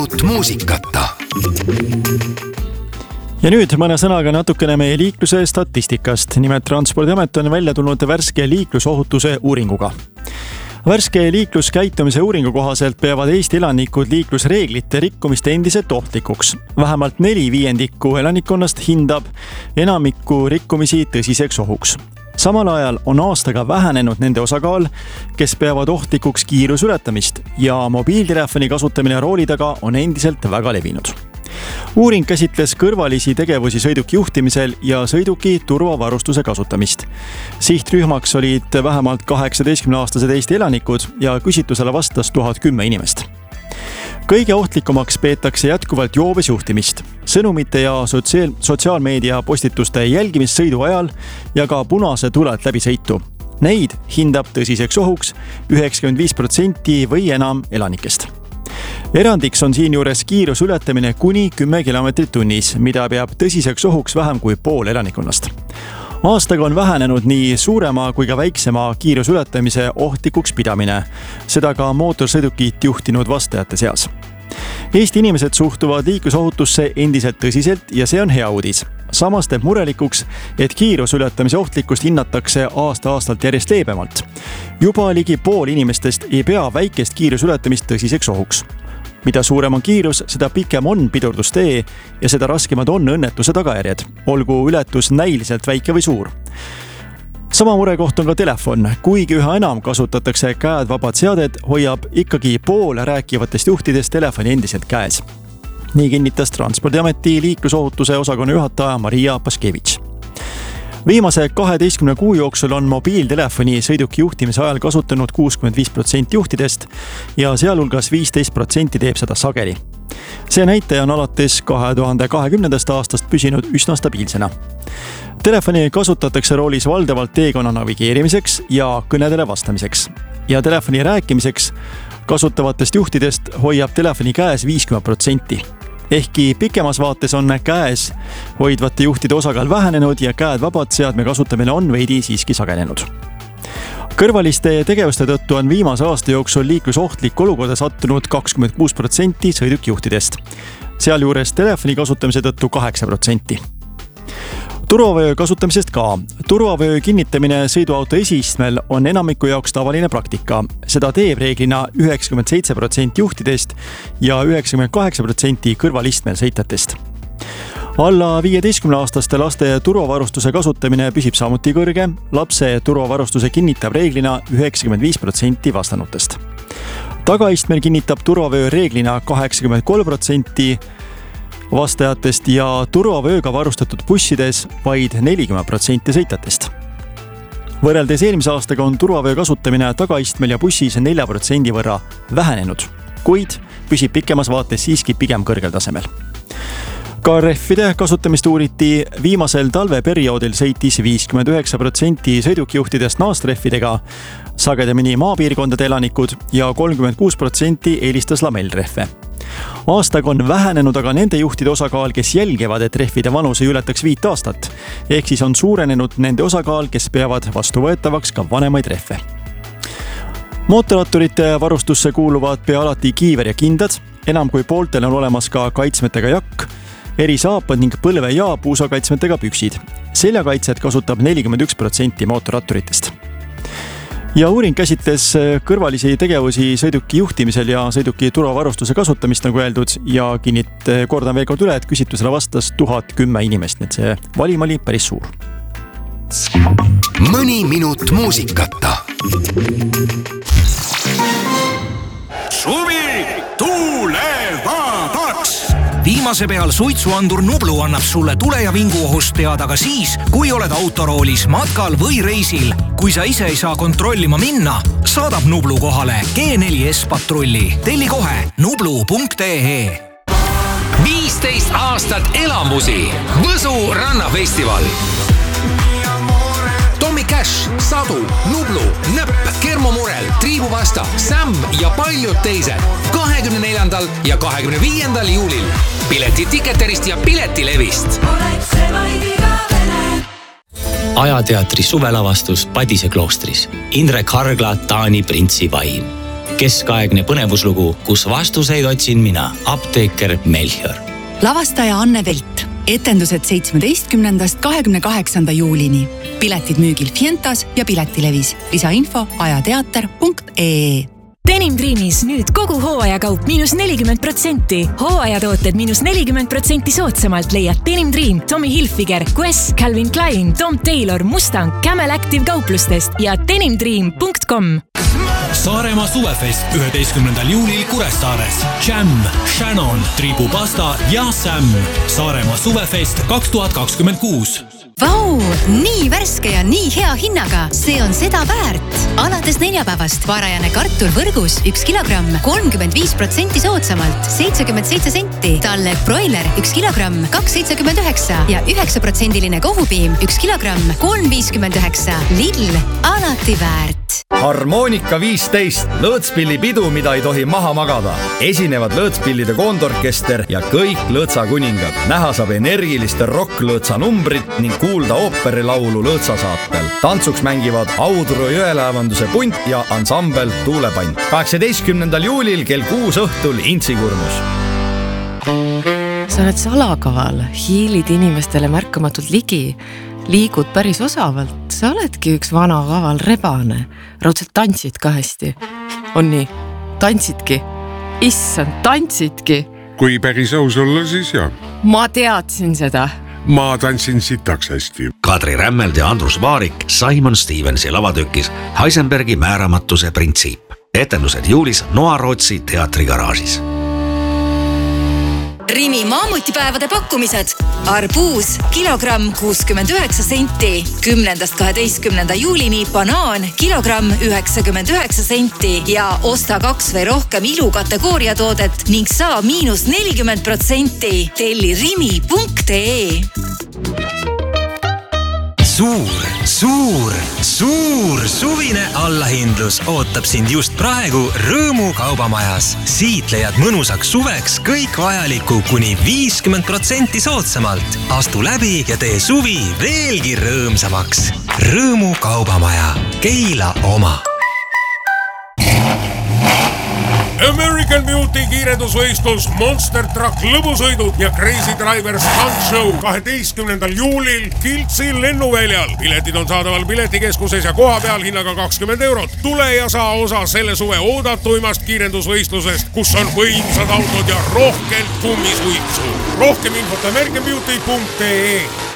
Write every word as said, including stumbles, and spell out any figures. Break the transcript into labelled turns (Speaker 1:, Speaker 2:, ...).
Speaker 1: minut muusikata.
Speaker 2: Ja nüüd mõne sõnaga natukene meie liikluse statistikast. Nimelt Transpordiamet on välja tulnud värske liiklusohutuse uuringuga. Värske liikluskäitumise uuringu kohaselt peavad Eesti elanikud liiklusreeglite rikkumist endiselt ohtlikuks. Vähemalt neli viiendikku elanikkonnast hindab enamikku rikkumisi tõsiseks ohuks. Samal ajal on aastaga vähenenud nende osakaal, kes peavad ohtlikuks kiirusületamist ja mobiiltelefoni kasutamine rooli taga on endiselt väga levinud. Uuring käsitles kõrvalisi tegevusi sõiduki juhtimisel ja sõiduki turvavarustuse kasutamist. Sihtrühmaks olid vähemalt kaheksateistkümneaastased Eesti elanikud ja küsitlusele vastas tuhat kümme inimest. Kõige ohtlikumaks peetakse jätkuvalt joobes juhtimist, sõnumite ja sotsiaal- sotsiaalmeedia postituste jälgimist sõidu ajal ja ka punase tulelt läbi sõitu. Neid hindab tõsiseks ohuks üheksakümmend viis protsenti või enam elanikest. Erandiks on siinjuures kiirusületamine kuni kümme kilomeetrit tunnis, mida peab tõsiseks ohuks vähem kui pool elanikkonnast. Aastaga on vähenenud nii suurema kui ka väiksema kiirusületamise ohtlikuks pidamine, seda ka mootorsõidukit juhtinud vastajate seas. Eesti inimesed suhtuvad liiklusohutusse endiselt tõsiselt ja see on hea uudis. Samas teeb murelikuks, et kiirusületamise ohtlikkust hinnatakse aasta-aastalt järjest leebemalt. Juba ligi pool inimestest ei pea väikest kiirusületamist tõsiseks ohuks. Mida suurem on kiirus, seda pikem on pidurdustee ja seda raskemad on õnnetuse tagajärjed, olgu ületus näiliselt väike või suur. Sama murekoht on ka telefon. Kuigi üha enam kasutatakse käed vabad seaded, hoiab ikkagi pool rääkivatest juhtidest telefoni endiselt käes. Nii kinnitas Transpordiameti liiklusohutuse osakonna juhataja Maria Paskevitš. Viimase kaheteistkümne kuu jooksul on mobiiltelefoni sõiduki juhtimise ajal kasutanud kuuskümmend viis protsenti juhtidest ja sealhulgas viisteist protsenti teeb seda sageli. See näitaja on alates kahe tuhande kahekümnendast aastast püsinud üsna stabiilsena. Telefoni kasutatakse roolis valdavalt teekonna navigeerimiseks ja kõnedele vastamiseks. Ja telefoni rääkimiseks kasutavatest juhtidest hoiab telefoni käes viiskümmend protsenti. Ehkki pikemas vaates on käes hoidvate juhtide osakaal vähenenud ja käed vabad seadme kasutamine on veidi siiski sagenenud. Kõrvaliste tegevuste tõttu on viimase aasta jooksul liiklusohtlik olukorda sattunud kakskümmend kuus protsenti sõidukjuhtidest. Sealjuures telefoni kasutamise tõttu kaheksa protsenti. Turvavöö kasutamisest ka. Turvavöö kinnitamine sõiduauto esiistmel on enamiku jaoks tavaline praktika. Seda teeb reeglina üheksakümmend seitse protsenti juhtidest ja üheksakümmend kaheksa protsenti kõrvalistmel sõitjatest. Alla viieteistkümneaastaste laste turvavarustuse kasutamine püsib samuti kõrge. Lapse turvavarustuse kinnitab reeglina üheksakümmend viis protsenti vastanutest. Tagaistmel kinnitab turvavöö reeglina kaheksakümmend kolm protsenti vastajatest ja turvavööga varustatud bussides vaid nelikümmend protsenti sõitjatest. Võrreldes eelmise aastaga on turvavöö kasutamine tagaistmel ja bussis nelja protsendi võrra vähenenud, kuid püsib pikemas vaates siiski pigem kõrgel tasemel. Ka rehvide kasutamist uuriti. Viimasel talveperioodil sõitis viiskümmend üheksa protsenti sõidukijuhtidest naastrehvidega, sagedamini maapiirkondade elanikud ja kolmkümmend kuus protsenti eelistas lamellrehve. Aastaga on vähenenud aga nende juhtide osakaal, kes jälgivad, et rehvide vanus ei ületaks viit aastat. Ehk siis on suurenenud nende osakaal, kes peavad vastuvõetavaks ka vanemaid rehve. Mootorratturite varustusse kuuluvad pea alati kiiver ja kindad. Enam kui pooltel on olemas ka kaitsmetega jakk, erisaapad ning põlve- ja puusakaitsmetega püksid. Seljakaitset kasutab nelikümmend üks protsenti mootorratturitest. Ja uuring käsitles kõrvalisi tegevusi sõiduki juhtimisel ja sõiduki turvavarustuse kasutamist, nagu öeldud, ja kinnit kordan veel kord üle, et küsitlusele vastas tuhat kümme inimest, nii et see valim oli päris suur.
Speaker 1: Mõni minut muusikata.
Speaker 3: Suvi tulevabaks! Viimase peal suitsuandur Nublu annab sulle tule- ja vinguohust teada ka siis, kui oled autoroolis, matkal või reisil. Kui sa ise ei saa kontrollima minna, saadab Nublu kohale G neli S patrulli. Telli kohe nublu punkt ee.
Speaker 4: viisteist aastat elamusi. Võsu rannafestival. Tommy Cash, Sadu, Nublu, Nõpp, Kermo Murel, Triibu Vasta, Sam ja paljud teised. kahekümne neljandal ja kahekümne viiendal juulil. Piletid Ticketerist ja Piletilevist.
Speaker 5: Ajateatri suvelavastus Padise kloostris. Indrek Hargla, Taani printsi vaim. Keskaegne põnevuslugu, kus vastuseid otsin mina, apteeker Melchior.
Speaker 6: Lavastaja Anne Velt. Etendused seitsmeteistkümnendast kahekümne kaheksanda juulini. Piletid müügil Fientas ja Piletilevis. Lisainfo ajateater punkt ee.
Speaker 7: Denim Dreamis nüüd kogu hooajakaup miinus nelikümmend protsenti. Hooajatooted miinus nelikümmend protsenti soodsamalt leiad Denim Dream, Tommy Hilfiger, Guess, Calvin Klein, Tom Taylor, Mustang, Camel Active kauplustest ja denim dream punkt com.
Speaker 3: Saaremaa suvefest üheteistkümnendal juulil Kuressaares. Jam, Shannon, Tribu Pasta ja Sam. Saaremaa suvefest kaks tuhat kakskümmend kuus.
Speaker 8: Vau, nii värske ja nii hea hinnaga. See on seda väärt. Alates neljapäevast varajane kartul võrgus üks kilogramm kolmkümmend viis protsenti soodsamalt seitsekümmend seitse senti. Talle broiler üks kilogramm kaks seitsekümmend üheksa ja üheksa protsendiline kohupiim üks kilogramm kolm viiskümmend üheksa. Lidl, alati väärt.
Speaker 9: Harmoonika viisteist, lõõtspillipidu, mida ei tohi maha magada. Esinevad lõõtspillide koondorkester ja kõik lõõtsakuningad. Näha saab energiliste rock-lõõtsa numbrit ning kuulda ooperilaulu lõõtsasaatel. Tantsuks mängivad Audru jõelaevanduse punt ja ansambel Tuulepann. kaheksateistkümnendal juulil kell kuus õhtul Intsikurnus.
Speaker 10: Sa oled salakaval, hiilid inimestele märkamatult ligi, liigud päris osavalt, sa oledki üks vana kaval rebane, raudselt tantsid ka hästi. On nii, tantsidki, issand, tantsidki.
Speaker 11: Kui päris aus olla, siis jah.
Speaker 10: Ma teadsin seda.
Speaker 11: Ma tantsin sitaks hästi.
Speaker 12: Kadri Rämmeld ja Andrus Vaarik Simon Stevensi lavatükis Heisenbergi määramatuse printsiip. Etendused juulis Noarootsi teatrigaraažis.
Speaker 13: Rimi maamutipäevade pakkumised. Arbuus, kilogramm kuuskümmend üheksa senti. Kümnendast kaheteistkümnenda juulini banaan, kilogramm üheksakümmend üheksa senti. Ja osta kaks või rohkem ilukategooria toodet ning saa miinus nelikümmend protsenti. Telli rimi punkt ee.
Speaker 3: Suur, suur, suur suvine allahindlus ootab sind just praegu Rõõmu kaubamajas. Siit leiad mõnusaks suveks kõik vajaliku kuni viiskümmend protsenti soodsamalt. Astu läbi ja tee suvi veelgi rõõmsamaks. Rõõmu kaubamaja. Keila oma.
Speaker 14: American Beauty kiirendusvõistlus, Monster Truck lõbusõidud ja Crazy Driver Stunt Show kaheteistkümnendal juulil Kiltsi lennuväljal. Piletid on saadaval piletikeskuses ja koha peal hinnaga kakskümmend eurot. Tule ja saa osa selle suve oodatuimast kiirendusvõistlusest, kus on võimsad autod ja rohkelt kummisuitsu. Rohkem infot american beauty punkt ee.